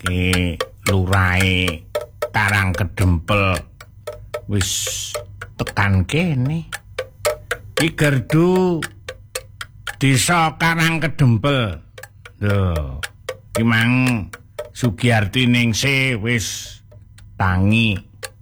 Ki lurahe Karang Kedempel wis tekan kene. Ki gerdu Desa Karang Kedempel. Lho, ki mang Sugiyarti Ningsih wis tangi.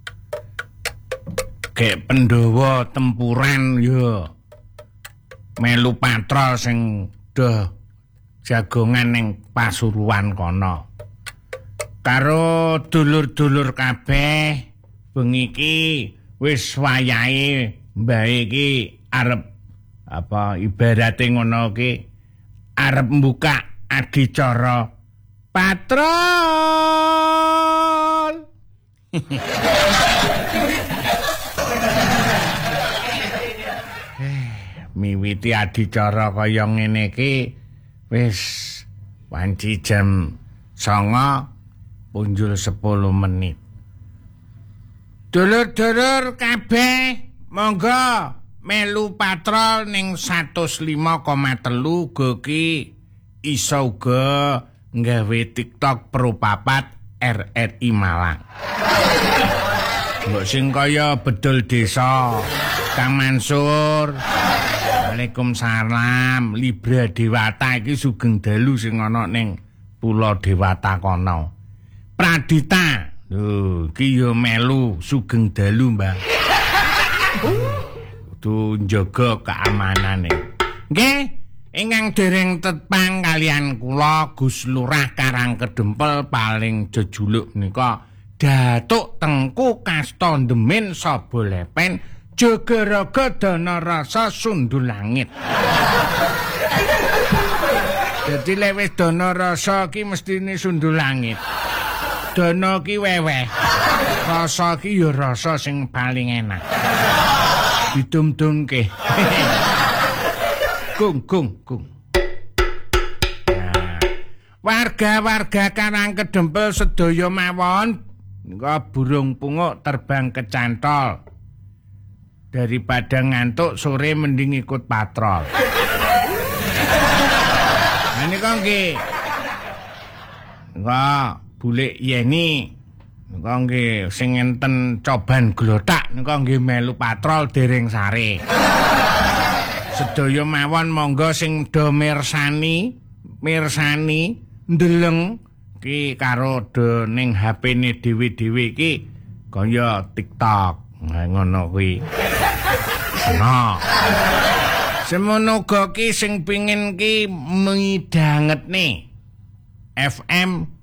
Gek Pandhawa tempuran ya melu patrol sing doh jagongan ning Pasuruan kono. Karo dulur-dulur kabeh bengi iki wis wayahe mbahe iki arep ibarate ngono ki arep mbuka adicara patrol. Miwiti adicara kaya ngene iki wis wanci jam 09.10 menit. Dulur-dulur kabeh monggo melu patrol ning 105,3 goki iso uga nggawe TikTok Pro 4 RRI Malang. Mbok sing kaya bedol desa Kang Mansur. Waalaikumsalam. Libra Dewata iki sugeng dalu sing ana ning Pulau Dewata kono. Pradita. Lho, iki yo melu sugeng dalu, Mbah. Kudu njaga kaamanane. Nggih, ingkang dereng tepang kalian kula Gus Lurah Karang Kedempel paling jejuluk menika Datuk Tengku Kasta Ndemin Saba Lepen Jogaraga Dana Rasa Sundul Langit. Jadi lewis Dana Rasa ki mestine Sundul Langit. Dana ki weweh. Rasa ki ya rasa sing paling enak. Didum-dumke. Gung. Nah, warga-warga Karang Kedempel sedaya mawon nika burung punguk terbang ke cantol. Daripada ngantuk sore mending ikut patrol. Nah nika nggih. Nika Bulik Yeni. Nika nggih sing enten coban glothak nika nggih melu patrol dereng sare. Sedaya mawon monggo sing do mirsani ndeleng ki karo do ning HP-ne dhewe-dhewe iki kaya TikTok. Ngono kuwi. Nah. Semono uga ki sing pengin ki midhangetne FM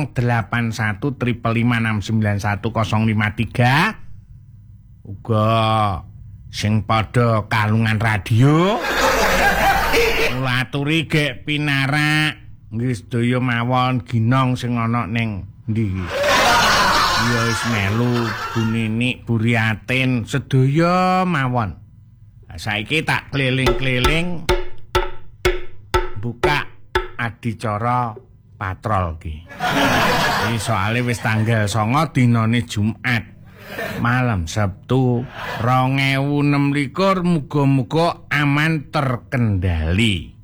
08155691053 uga sing padha kalungan radio kula aturi gek pinarak nggih sedaya mawon ginong sing ana ning ndi ya wis melu Bu Ninik Bu Riatin sedaya mawon. Saiki tak keliling-keliling buka adicara patrol ki. Iki soalé wis tanggal 9 dinane Jumat. Malam Sabtu 2026 muga-muga aman terkendali.